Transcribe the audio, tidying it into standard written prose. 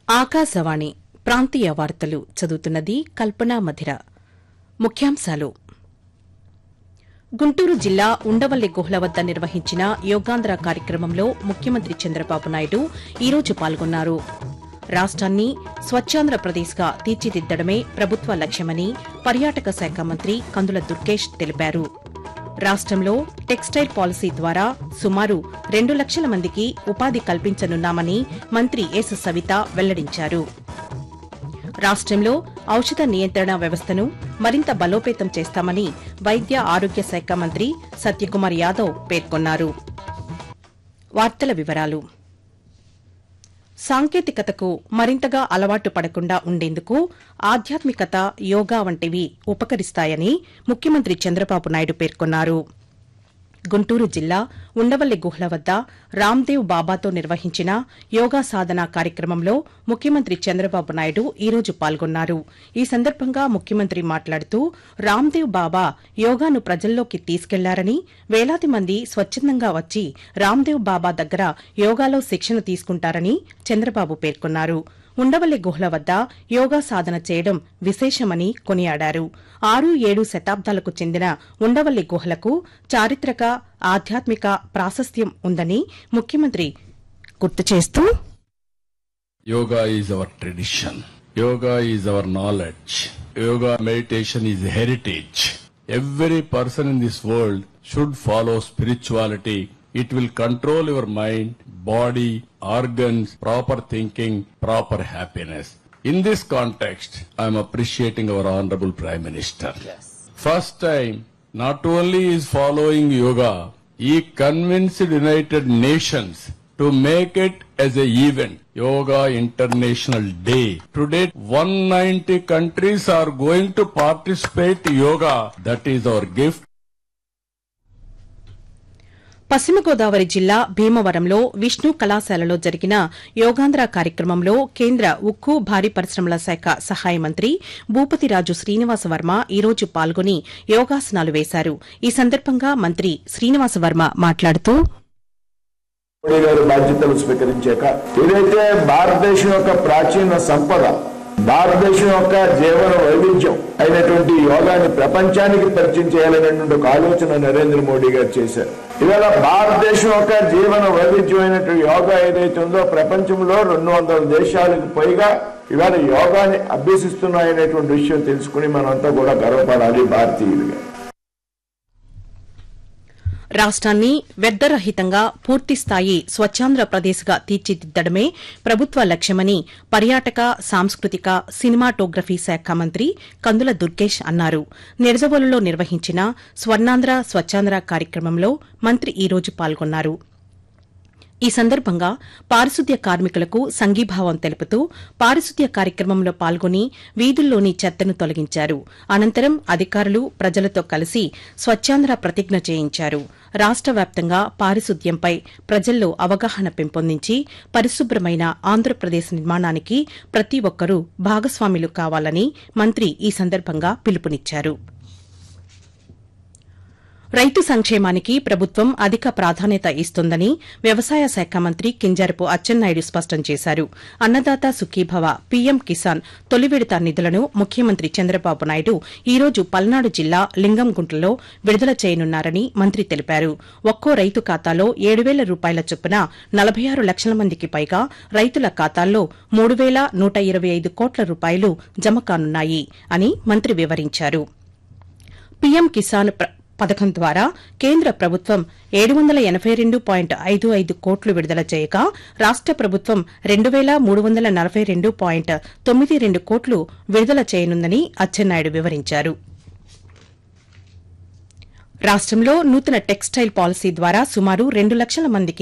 ఆకాశవాణి ప్రాంతీయ వార్తలు చదువుతున్నది కల్పనా మధిర. ముఖ్యాంశాలు. గుంటూరు జిల్లా ఉండవల్లి గుహల వద్ద నిర్వహించిన యోగాంధ్ర కార్యక్రమంలో ముఖ్యమంత్రి చంద్రబాబు నాయుడు ఈరోజు పాల్గొన్నారు. రాష్ట్రాన్ని స్వచ్ఛాంధ్రప్రదేశ్గా తీర్చిదిద్దడమే ప్రభుత్వ లక్ష్యమని పర్యాటక శాఖ మంత్రి కందుల దుర్గేష్ తెలిపారు. రాష్టంలో టెక్స్టైల్ పాలసీ ద్వారా సుమారు 2 లక్షల మందికి ఉపాధి కల్పించనున్నామని మంత్రి ఎస్ సవిత వెల్లడించారు. రాష్టంలో ఔషధ నియంత్రణ వ్యవస్థను మరింత బలోపేతం చేస్తామని వైద్య ఆరోగ్య శాఖ మంత్రి సత్యకుమార్ యాదవ్ పేర్కొన్నారు. వార్తల వివరాలు. సాంకేతికతకు మరింతగా అలవాటు పడకుండా ఉండేందుకు ఆధ్యాత్మికత, యోగా వంటివి ఉపకరిస్తాయని ముఖ్యమంత్రి చంద్రబాబు నాయుడు పేర్కొన్నారు. గుంటూరు జిల్లా ఉండవల్లి గుహల వద్ద రామ్దేవ్ బాబాతో నిర్వహించిన యోగా సాధన కార్యక్రమంలో ముఖ్యమంత్రి చంద్రబాబు నాయుడు ఈరోజు పాల్గొన్నారు. ఈ సందర్భంగా ముఖ్యమంత్రి మాట్లాడుతూ రామ్దేవ్ బాబా యోగాను ప్రజల్లోకి తీసుకెళ్లారని, వేలాది మంది స్వచ్చందంగా వచ్చి రామ్దేవ్ బాబా దగ్గర యోగాలో శిక్షణ తీసుకుంటారని చంద్రబాబు పేర్కొన్నారు. ఉండవల్లి గుహల వద్ద యోగా సాధన చేయడం విశేషమని కొనియాడారు. 6-7 శతాబ్దాలకు చెందిన ఉండవల్లి గుహలకు చారిత్రక, ఆధ్యాత్మిక ప్రాశస్త్యం ఉందని ముఖ్యమంత్రి గుర్తు చేస్తూ, Yoga is our tradition. Yoga is our knowledge. Yoga meditation is heritage. Every person in this world should follow spirituality. It will control your mind, body, organs, proper thinking, proper happiness. In this context, I am appreciating our Honorable Prime Minister. Yes. First time, not only is following yoga, he convinced United Nations to make it as an event, Yoga International Day. Today, 190 countries are going to participate in yoga. That is our gift. పశ్చిమ గోదావరి జిల్లా భీమవరంలో విష్ణు కళాశాలలో జరిగిన యోగాంధ్ర కార్యక్రమంలో కేంద్ర ఉక్కు, భారీ పరిశ్రమల శాఖ సహాయ మంత్రి భూపతిరాజు శ్రీనివాస వర్మ ఈరోజు పాల్గొని యోగాసనాలు వేశారు. ఈ సందర్భంగా మంత్రి శ్రీనివాస వర్మ మాట్లాడుతూ, మోడీ గారు బాధ్యతలు స్వీకరించాక ఏదైతే భారతదేశం యొక్క ప్రాచీన సంపద, భారతదేశం యొక్క జీవన వైవిధ్యం అయినటువంటి యోగాన్ని ప్రపంచానికి పరిచయం చేయాలనేటువంటి ఒక ఆలోచన నరేంద్ర మోడీ గారు చేశారు. ఇవాళ భారతదేశం యొక్క జీవన వైవిధ్యం అయినటువంటి యోగా ఏదైతే ఉందో ప్రపంచంలో 200 దేశాలకు పైగా ఇవాళ యోగాని అభ్యసిస్తున్నాయనేటువంటి విషయం తెలుసుకుని మనంతా కూడా గర్వపడాలి భారతీయులుగా. రాష్ట్రాన్ని వ్యర్థరహితంగా పూర్తిస్థాయి స్వచ్ఛాంధ్రప్రదేశ్గా తీర్చిదిద్దడమే ప్రభుత్వ లక్ష్యమని పర్యాటక, సాంస్కృతిక, సినిమాటోగ్రఫీ శాఖ మంత్రి కందుల దుర్గేష్ అన్నారు. నిడదవోలులో నిర్వహించిన స్వర్ణాంధ్ర స్వచ్ఛాంధ్ర కార్యక్రమంలో మంత్రి ఈరోజు పాల్గొన్నారు. ఈ సందర్భంగా పారిశుద్ధ్య కార్మికులకు సంఘీభావం తెలుపుతూ పారిశుద్ధ్య కార్యక్రమంలో పాల్గొని వీధుల్లోని చెత్తను తొలగించారు. అనంతరం అధికారులు ప్రజలతో కలిసి స్వచ్ఛాంధ్ర ప్రతిజ్ఞ చేయించారు. రాష్ట వ్యాప్తంగా పారిశుద్ధ్యంపై ప్రజల్లో అవగాహన పెంపొందించి పరిశుభ్రమైన ఆంధ్రప్రదేశ్ నిర్మాణానికి ప్రతి ఒక్కరూ భాగస్వాములు కావాలని మంత్రి ఈ సందర్భంగా పిలుపునిచ్చారు. రైతు సంక్షేమానికి ప్రభుత్వం అధిక ప్రాధాన్యత ఇస్తోందని వ్యవసాయ శాఖ మంత్రి కింజరాపు అచ్చెన్నాయుడు స్పష్టం చేశారు. అన్నదాత సుఖీభవ, పీఎం కిసాన్ తొలి విడత నిధులను ముఖ్యమంత్రి చంద్రబాబు నాయుడు ఈరోజు పల్నాడు జిల్లా లింగంగుంటలో విడుదల చేయనున్నారని మంత్రి తెలిపారు. ఒక్కో రైతు ఖాతాలో 7,000 రూపాయల చొప్పున 46 లక్షల మందికి పైగా రైతుల ఖాతాల్లో 3,125 కోట్ల రూపాయలు జమ కానున్నాయి అని మంత్రి వివరించారు. పీఎం కిసాన్ పథకం ద్వారా కేంద్ర ప్రభుత్వం 782.55 కోట్లు విడుదల చేయగా రాష్ట ప్రభుత్వం 2,342.92 కోట్లు విడుదల చేయనుందని అచ్చెన్నాయుడు వివరించారు. రాష్టంలో నూతన టెక్స్టైల్ పాలసీ ద్వారా సుమారు 2 లక్షల మందికి